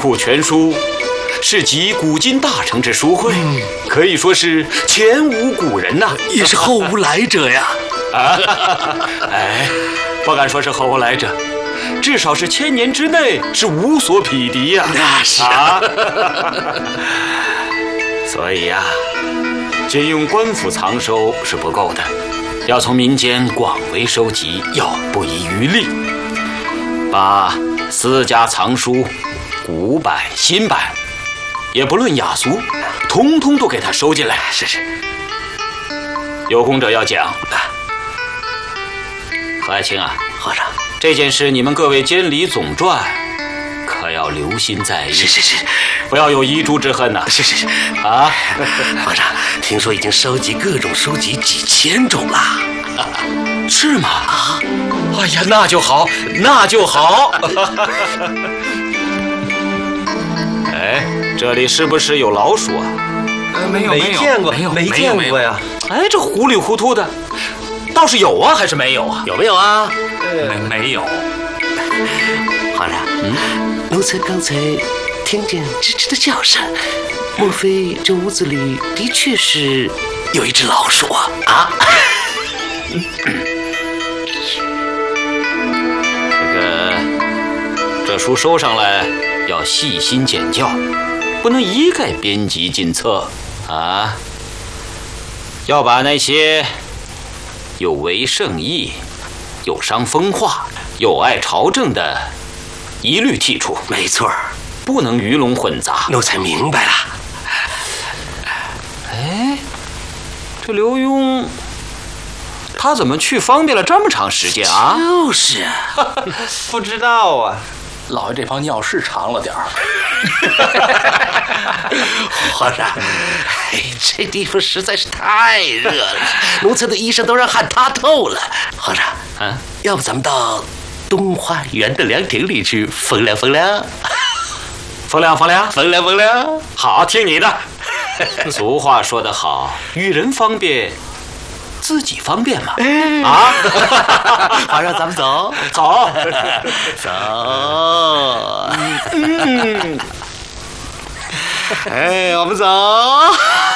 库全书，是集古今大成之书汇，可以说是前无古人呐， 也是后无来者呀。 哎，不敢说是后无来者，至少是1000年之内是无所匹敌呀。 那是啊。 所以呀，仅用官府藏收是不够的，要从民间广为收集，要不遗余力，把私家藏书、古版、新版，也不论雅俗，通通都给他收进来。 是。 有功者要讲。何爱卿啊， 皇上， 这件事你们各位监理总传，可要留心在意。 是， 不要有遗珠之恨呐。 是啊， 皇上，听说已经收集各种书籍几千种了。 是吗？啊，哎呀，那就好，那就好。哎，这里是不是有老鼠啊？ 没见过呀。 哎，这糊里糊涂的，倒是有啊，还是没有啊？ 有没有啊？ 没有。 皇上，奴才刚才听见吱吱的叫声，莫非这屋子里的确是有一只老鼠啊？啊？ 这书收上来要细心检校，不能一概编辑进册啊！要把那些有违圣意、有伤风化、有碍朝政的一律剔除。 没错， 不能鱼龙混杂。 奴才明白了。 哎，这刘墉他怎么去方便了这么长时间啊？ 就是啊。 不知道啊，老爷这泡尿是长了点儿。 皇上，这地方实在是太热了，奴才的衣裳都让汗塌透了。皇上，要不咱们到东花园的凉亭里去风凉风凉？ 风凉风凉， 风凉风凉。 好，听你的。俗话说得好，与人方便，自己方便嘛。啊， 皇上，咱们走走走。哎，我们走。